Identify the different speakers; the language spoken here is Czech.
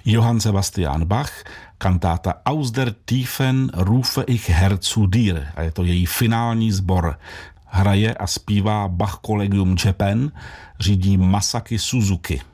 Speaker 1: Johann Sebastian Bach, kantáta Aus der Tiefen rufe ich Herr zu dir, a je to její finální sbor. Hraje a zpívá Bach Collegium Japan, řídí Masaki Suzuki.